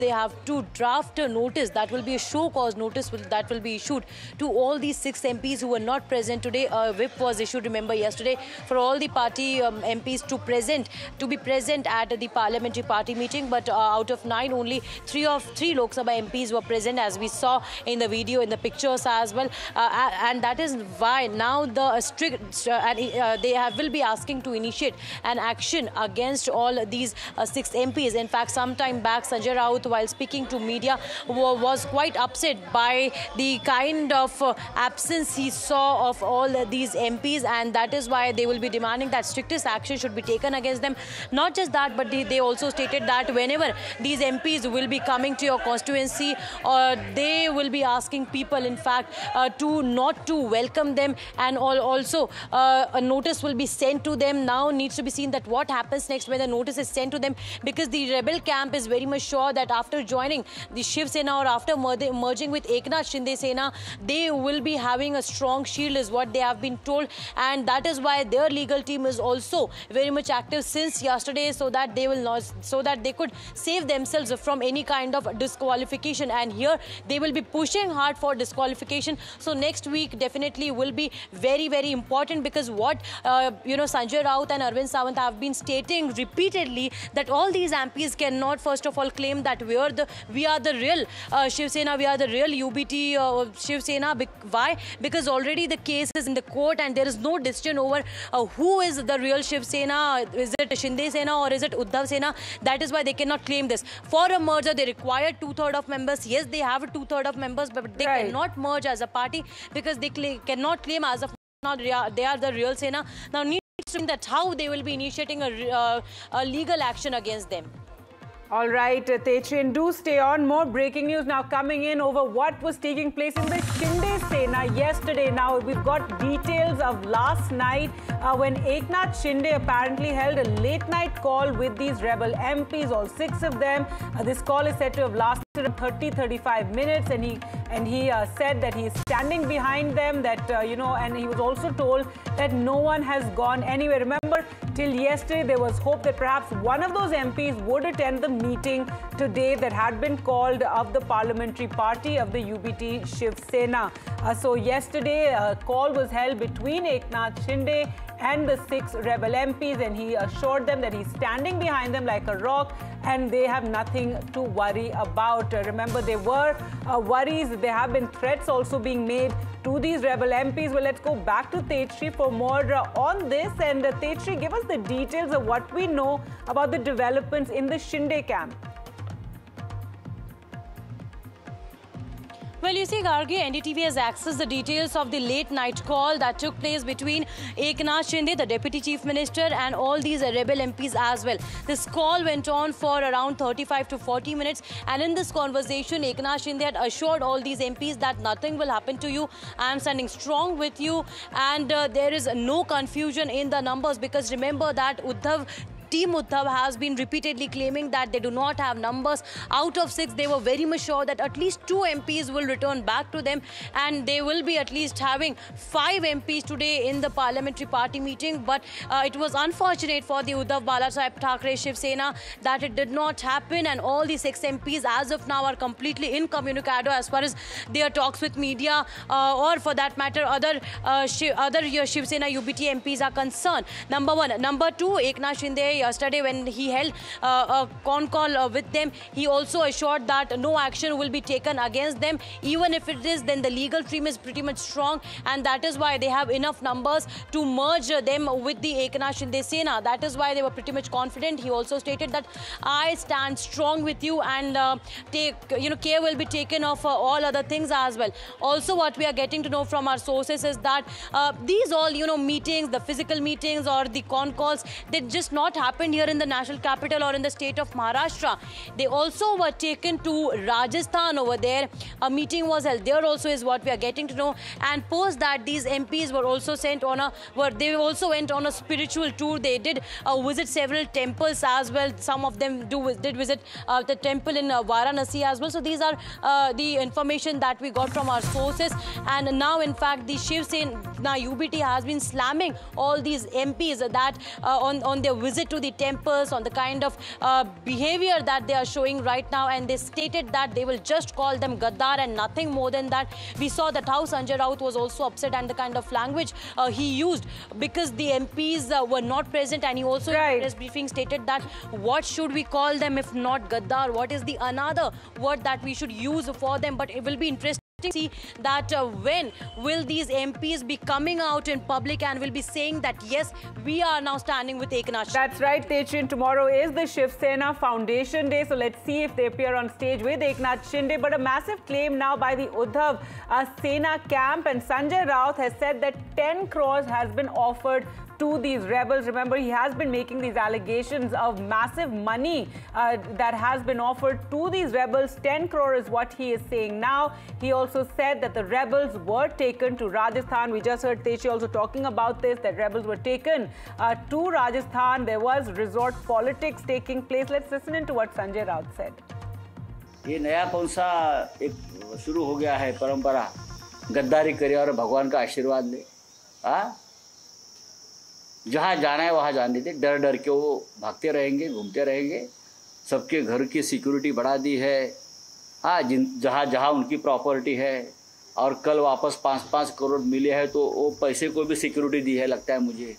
they have to draft a notice that will be a show cause notice that will be issued to all these 6 MPs who were not present today. A whip was issued, remember, yesterday for all the party MPs to be present at the parliamentary party meeting, but out of 9 only 3 Lok Sabha MPs were present, as we saw in the video, in the pictures as well, and that is why now the will be asking to initiate an action against all these 6 MPs. In fact, some time back, Sanjay Raut, while speaking to media, was quite upset by the kind of absence he saw of all these MPs, and that is why they will be demanding that strictest action should be taken against them. Not just that, but they also stated that whenever these MPs will be coming to your constituency, they will be asking people, in fact, to not to welcome them, and also a notice will be sent to them. Now needs to be seen that what happens next when the notice is sent to them, because the rebel camp is very much sure that after joining the Shiv Sena or after merging with Eknath Shinde Sena, they will be having a strong shield, is what they have been told, and that is why their legal team is also very much active since yesterday, so that they could save themselves from any kind of disqualification. And here they will be pushing hard for disqualification. So next week definitely will be very, very important, because what Sanjay Raut and Arvind Sawant have been stating repeatedly, that all these MPs cannot first of all claim that we are the real Shiv Sena, we are the real UBT Shiv Sena. Why? Because already the case is in the court and there is no decision over who is the real Shiv Sena. Is it Shinde Sena or is it Uddhav Sena? That is why they cannot claim this. For a merger, they require 2/3 of members. Yes, they have 2/3 of members, but they cannot merge as a party, because they cannot claim as of now they are the real Sena. Now needs to see that how they will be initiating a legal action against them. All right, Techri, and do stay on. More breaking news now coming in over what was taking place in the Shinde Sena yesterday. Now, we've got details of last night when Eknath Shinde apparently held a late-night call with these rebel MPs, all 6 of them. This call is said to have lasted 30-35 minutes, and he said that he is standing behind them, that, and he was also told that no one has gone anywhere. Remember, till yesterday, there was hope that perhaps one of those MPs would attend the meeting today that had been called of the parliamentary party of the UBT Shiv Sena. So yesterday, a call was held between Eknath Shinde and the 6 rebel MPs, and he assured them that he's standing behind them like a rock and they have nothing to worry about. Remember, there were worries. There have been threats also being made to these rebel MPs. Well, let's go back to Techri for more on this. And Techri, give us the details of what we know about the developments in the Shinde camp. Well, you see, Gargi, NDTV has accessed the details of the late-night call that took place between Eknath Shinde, the Deputy Chief Minister, and all these rebel MPs as well. This call went on for around 35 to 40 minutes, and in this conversation, Eknath Shinde had assured all these MPs that nothing will happen to you. I am standing strong with you, and there is no confusion in the numbers, because remember that Team Uddhav has been repeatedly claiming that they do not have numbers. Out of 6, they were very much sure that at least 2 MPs will return back to them, and they will be at least having 5 MPs today in the parliamentary party meeting. But it was unfortunate for the Uddhav Balasaheb Thackeray Shiv Sena that it did not happen, and all the 6 MPs as of now are completely incommunicado as far as their talks with media or for that matter other Shiv Sena UBT MPs are concerned. Number 1. Number 2, Eknath Shinde yesterday when he held a con call with them, he also assured that no action will be taken against them. Even if it is, then the legal team is pretty much strong, and that is why they have enough numbers to merge them with the Eknath Shinde Sena. That is why they were pretty much confident. He also stated that I stand strong with you, and care will be taken of all other things as well. Also, what we are getting to know from our sources is that these all meetings, the physical meetings or the con calls, they just not happened here in the national capital or in the state of Maharashtra. They also were taken to Rajasthan over there, a meeting was held there also, is what we are getting to know. And post that, these MPs were also sent on they also went on a spiritual tour. They did visit several temples as well. Some of them did visit the temple in Varanasi as well. So these are the information that we got from our sources. And now, in fact, the Shiv Sena UBT has been slamming all these MPs that on their visit to the temples, on the kind of behavior that they are showing right now. And they stated that they will just call them Gaddar and nothing more than that. We saw that how Sanjay Raut was also upset and the kind of language he used because the MPs were not present. And he also in the press briefing stated that what should we call them if not Gaddar? What is the another word that we should use for them? But it will be interesting to see that when will these MPs be coming out in public and will be saying that yes, we are now standing with Eknath Shinde. That's right, Techin. Tomorrow is the Shiv Sena Foundation Day, so let's see if they appear on stage with Eknath Shinde. But a massive claim now by the Uddhav Sena camp, and Sanjay Raut has said that 10 crores has been offered to these rebels. Remember, he has been making these allegations of massive money that has been offered to these rebels. 10 crore is what he is saying now. He also said that the rebels were taken to Rajasthan. We just heard Techi also talking about this, that rebels were taken to Rajasthan. There was resort politics taking place. Let's listen into what Sanjay Raut said. ये नया कौन सा एक शुरू हो गया है परंपरा, गद्दारी करे और भगवान का आशीर्वाद ले। जहाँ जाना है वहाँ जाने दे, डर डर के वो भागते रहेंगे, घूमते रहेंगे। सबके घर की सिक्योरिटी बढ़ा दी है। जहाँ जहाँ उनकी प्रॉपर्टी है, और कल वापस 5-5 करोड़ मिले हैं तो वो पैसे को भी सिक्योरिटी दी है लगता है मुझे।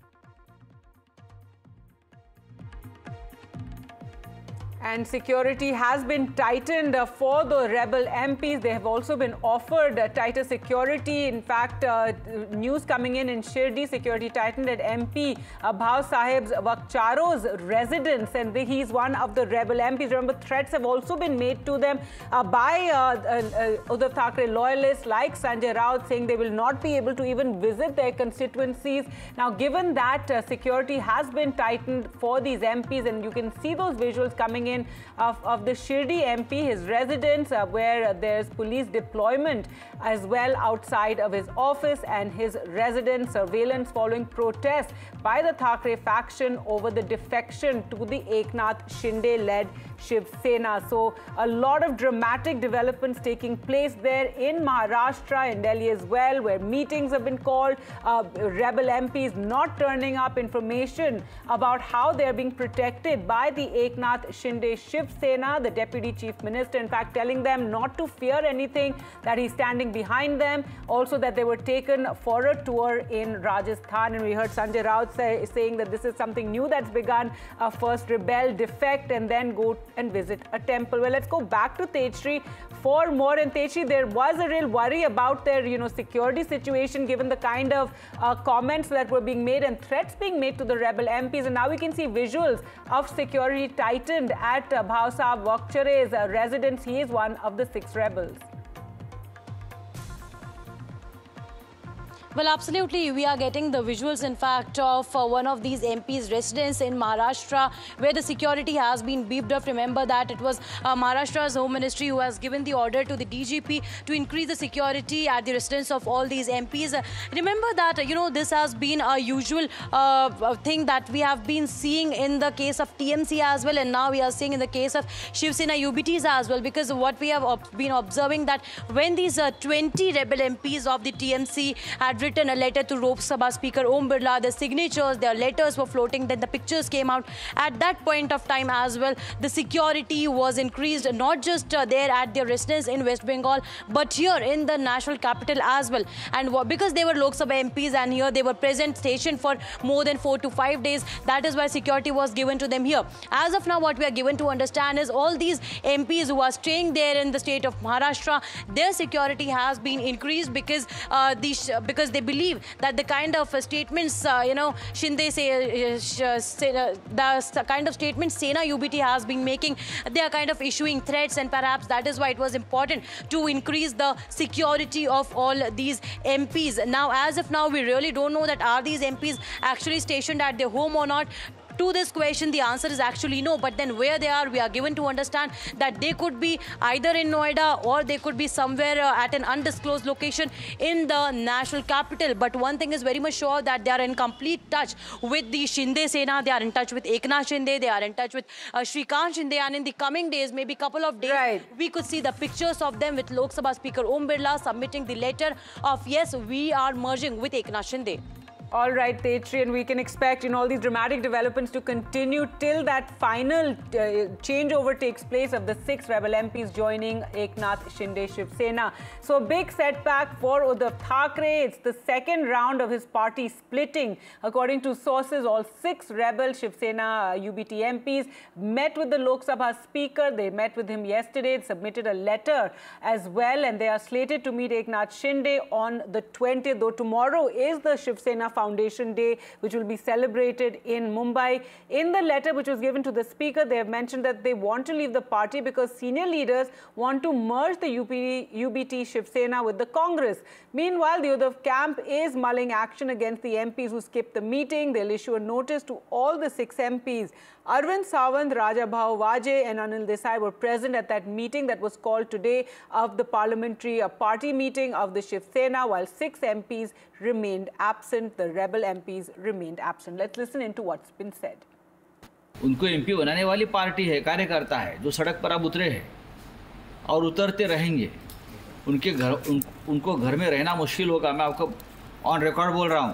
And security has been tightened for the rebel MPs. They have also been offered tighter security. In fact, news coming in Shirdi, security tightened at MP Bhav Sahib's Vakcharo's residence, and he's one of the rebel MPs. Remember, threats have also been made to them by Uddhav Thackeray loyalists like Sanjay Raut, saying they will not be able to even visit their constituencies. Now, given that security has been tightened for these MPs, and you can see those visuals coming in of the Shirdi MP, his residence, where there's police deployment as well outside of his office and his residence. Surveillance following protests by the Thackeray faction over the defection to the Eknath Shinde-led Shiv Sena. So a lot of dramatic developments taking place there in Maharashtra, in Delhi as well, where meetings have been called, rebel MPs not turning up, information about how they're being protected by the Eknath Shinde Shiv Sena, the Deputy Chief Minister, in fact, telling them not to fear anything, that he's standing behind them. Also, that they were taken for a tour in Rajasthan. And we heard Sanjay Raut saying that this is something new that's begun. First rebel, defect, and then go and visit a temple. Well, let's go back to Techri for more. And Techri, there was a real worry about their, security situation, given the kind of comments that were being made and threats being made to the rebel MPs. And now we can see visuals of security tightened at Bhav Sahib Vakchare's residence. He is one of the 6 rebels. Well, absolutely. We are getting the visuals, in fact, of one of these MPs' residence in Maharashtra, where the security has been beefed up. Remember that it was Maharashtra's Home Ministry who has given the order to the DGP to increase the security at the residence of all these MPs. Remember that, this has been a usual thing that we have been seeing in the case of TMC as well, and now we are seeing in the case of Shiv Sena UBTs as well, because what we have been observing that when these 20 rebel MPs of the TMC had written a letter to Lok Sabha Speaker Om Birla, their signatures, their letters were floating, then the pictures came out. At that point of time as well, the security was increased, not just there at their residence in West Bengal, but here in the national capital as well. And because they were Lok Sabha MPs and here they were present, stationed for more than 4 to 5 days, that is why security was given to them here. As of now, what we are given to understand is all these MPs who are staying there in the state of Maharashtra, their security has been increased because they believe that the kind of statements, Shinde the kind of statements Sena UBT has been making, they are kind of issuing threats, and perhaps that is why it was important to increase the security of all these MPs. Now, as of now, we really don't know that are these MPs actually stationed at their home or not. to this question, the answer is actually no. But then where they are, we are given to understand that they could be either in Noida or they could be somewhere at an undisclosed location in the national capital. But one thing is very much sure, that they are in complete touch with the Shinde Sena. They are in touch with Eknath Shinde. They are in touch with Shrikant Shinde. And in the coming days, maybe couple of days, we could see the pictures of them with Lok Sabha Speaker Om Birla submitting the letter of yes, we are merging with Eknath Shinde. All right, Tetri, and we can expect all these dramatic developments to continue till that final changeover takes place of the 6 rebel MPs joining Eknath Shinde Shiv Sena. So a big setback for Uddhav Thackeray. It's the second round of his party splitting. According to sources, all 6 rebel Shiv Sena UBT MPs met with the Lok Sabha Speaker. They met with him yesterday, submitted a letter as well, and they are slated to meet Eknath Shinde on the 20th, though tomorrow is the Shiv Sena Foundation Day, which will be celebrated in Mumbai. In the letter which was given to the Speaker, they have mentioned that they want to leave the party because senior leaders want to merge the UBT Shiv Sena with the Congress. Meanwhile, the Uddhav camp is mulling action against the MPs who skipped the meeting. They'll issue a notice to all the 6 MPs. Arvind Sawant, Raja Bhau Vajay and Anil Desai were present at that meeting that was called today of the parliamentary party meeting of the Shiv Sena, while 6 MPs remained absent. The rebel MPs remained absent. Let's listen into what's been said. उनको MP बनाने वाली party है, कार्यकर्ता है, जो सड़क पर अब उतरे हैं और उतरते रहेंगे। उनको घर में रहना मुश्किल होगा। मैं आपको ऑन रिकॉर्ड बोल रहा हूँ।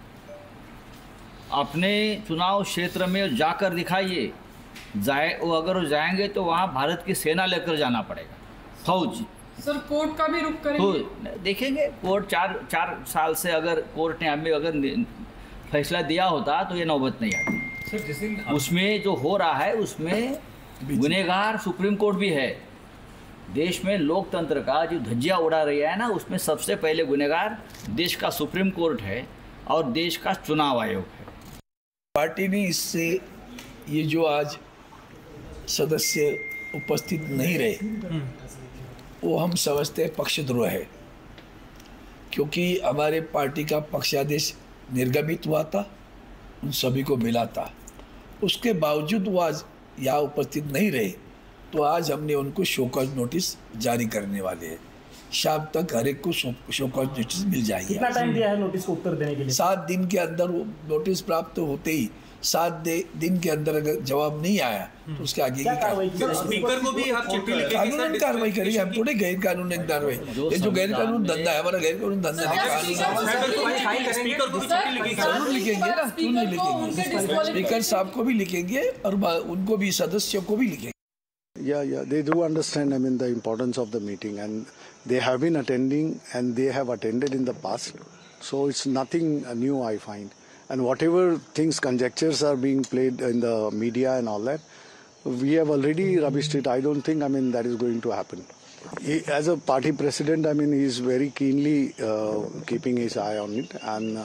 अपने चुनाव क्षेत्र में जाकर दिखाइए। वो अगर जाएंगे तो वहाँ भारत की सेना लेकर जाना पड़ेगा, फौज। सर, कोर्ट का भी रुख करेंगे? तो देखेंगे। कोर्ट 4 साल से अगर कोर्ट ने हमें अगर फैसला दिया होता तो ये नौबत नहीं आती। उसमें जो हो रहा है उसमें गुनहगार सुप्रीम कोर्ट भी है। देश में लोकतंत्र का जो धज्जियाँ उड़ा रही है ना, उसमें सबसे पहले गुनहगार देश का सुप्रीम कोर्ट है और देश का चुनाव आयोग है। पार्टी ने इससे ये जो आज सदस्य उपस्थित नहीं रहे, वो हम समझते पक्षद्रोह है, क्योंकि हमारे पार्टी का पक्षादेश निर्गमित हुआ था, उन सभी को मिला था। उसके बावजूद वो आज यहाँ उपस्थित नहीं रहे, तो आज हमने उनको शोकॉज नोटिस जारी करने वाले हैं। शाम तक हर एक को शोकॉज नोटिस मिल जाएगी। कितना टाइम दिया है नोटिस को उत्तर देने के लिए? 7 दिन के अंदर वो नोटिस प्राप्त होते ही 7 दिन के अंदर अगर जवाब नहीं आया तो उसके आगे की कार्रवाई। स्पीकर को भी आप चिट्ठी लिखेंगे? कानूनी कार्रवाई करेंगे हम, थोड़े गैर कानूनी कार्रवाई। ये जो गैर कानूनी धंधा है, हमारा गैर कानूनी धंधा जरूर लिखेंगे ना, क्यों नहीं लिखेंगे? स्पीकर साहब को भी लिखेंगे और उनको भी, सदस्यों को भी लिखेंगे। Yeah, they do understand, the importance of the meeting, and they have been attending and they have attended in the past. So it's nothing new, I find. And whatever things, conjectures are being played in the media and all that, we have already rubbished it. I don't think, that is going to happen. As a party president, he is very keenly keeping his eye on it, and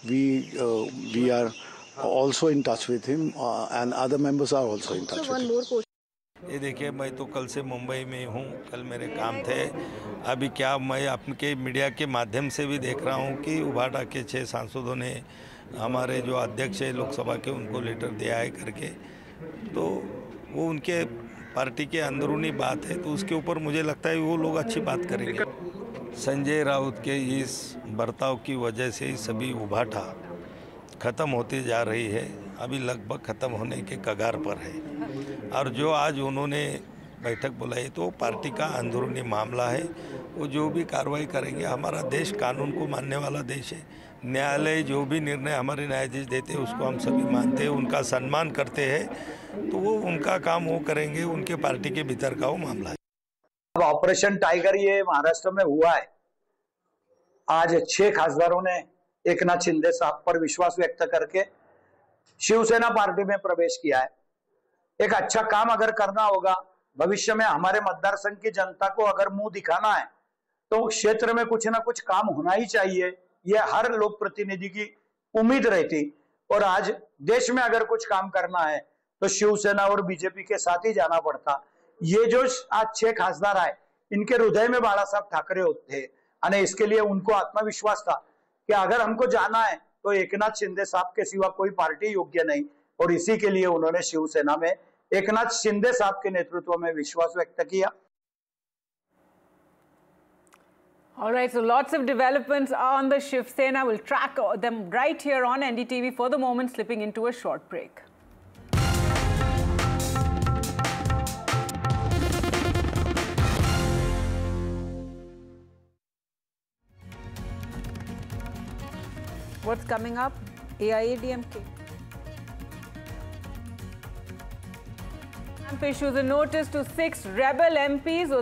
we are also in touch with him, and other members are also in touch with him. ये देखिए, मैं तो कल से मुंबई में हूँ, कल मेरे काम थे। अभी क्या मैं आपके मीडिया के माध्यम से भी देख रहा हूँ कि उभाटा के 6 सांसदों ने हमारे जो अध्यक्ष है लोकसभा के, उनको लेटर दिया है करके। तो वो उनके पार्टी के अंदरूनी बात है, तो उसके ऊपर मुझे लगता है वो लोग अच्छी बात करेंगे। संजय राउत के इस बर्ताव की वजह से ही सभी उभाटा ख़त्म होती जा रही है, अभी लगभग ख़त्म होने के कगार पर है। और जो आज उन्होंने बैठक बुलाई तो पार्टी का अंदरूनी मामला है, वो जो भी कार्रवाई करेंगे। हमारा देश कानून को मानने वाला देश है। न्यायालय जो भी निर्णय हमारे न्यायाधीश देते हैं उसको हम सभी मानते हैं, उनका सम्मान करते हैं, तो वो उनका काम वो करेंगे, उनके पार्टी के भीतर का वो मामला है। अब ऑपरेशन टाइगर ये महाराष्ट्र में हुआ है। आज 6 खासदारों ने एकनाथ शिंदे साहब पर विश्वास व्यक्त करके शिवसेना पार्टी में प्रवेश किया है। एक अच्छा काम अगर करना होगा, भविष्य में हमारे मतदार संघ की जनता को अगर मुंह दिखाना है, तो क्षेत्र में कुछ ना कुछ काम होना ही चाहिए। ये हर लोक प्रतिनिधि की उम्मीद रहती। और आज देश में अगर कुछ काम करना है तो शिवसेना और बीजेपी के साथ ही जाना पड़ता। ये जो आज 6 खासदार आए, इनके हृदय में बाला साहब ठाकरे होते हैं, इसके लिए उनको आत्मविश्वास था कि अगर हमको जाना है तो एकनाथ शिंदे साहब के सिवा कोई पार्टी योग्य नहीं। और इसी के लिए उन्होंने शिवसेना में एकनाथ शिंदे साहब के नेतृत्व में विश्वास व्यक्त किया। All right, so lots of developments on the Shiv Sena. We'll track them right here on NDTV. For the moment, slipping into a short break. What's coming up? AIADMK. Trump issues a notice to 6 rebel MPs.